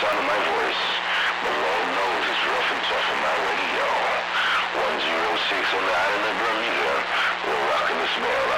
sound of my voice, but Lord knows it's rough and tough on my radio. 106 on the island of Bermuda. We're rocking the smell.